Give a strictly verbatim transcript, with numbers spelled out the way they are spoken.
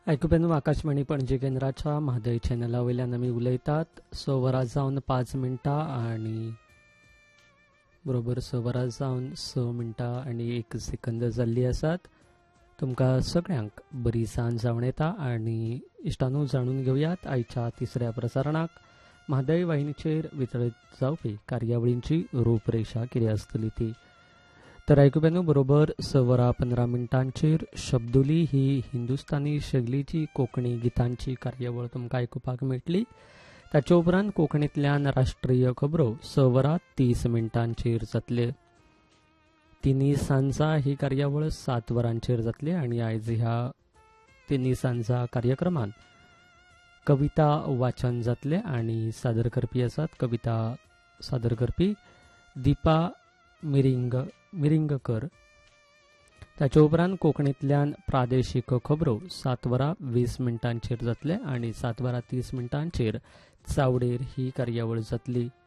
आयकुपेनू आकाशवाणी पणजी केंद्राच्या म्हादय चॅनला वयल्यान आमी उलयतात. स वरां जावन पांच मिनटां आनी बरोबर स वरां जावन स मिनटां आनी एक सेकंद जाल्ली आसात. तुमकां सगळ्यांक बरी सांज जावन येता आनी इश्टानू जाणून घेवयात आयच्या तिसऱ्या प्रसारणाक म्हादय वाहिनीचेर वितळीत जावपी कार्यावळींची रूपरेषा कितें आसतली ती. तर आयकुपेनू बरोबर स वरां पंदरा मिनटांचेर शब्दुली ही हिंदुस्तानी शैलीची कोंकणी गितांची कार्यावळ तुमकां आयकुपाक मेळटली. ताचे उपरांत कोंकणींतल्यान राष्ट्रीय खबरो स वरां तीस मिनटांचेर जातले. तिनी सांजा ही कार्यावळ सात वरांचेर जातली आनी आयज ह्या तिनी सांजा कार्यक्रमान कविता वाचन जातले आनी सादर करपी आसात कविता सादर करपी दिपा मिरिंग मिरिंगकर. ताचे उपरांत कोंकणींतल्यान प्रादेशीक खबरो सात वरां वीस मिनटांचेर जातले आनी सात वरां तीस मिनटांचेर चावडेर ही कार्यावळ जातली.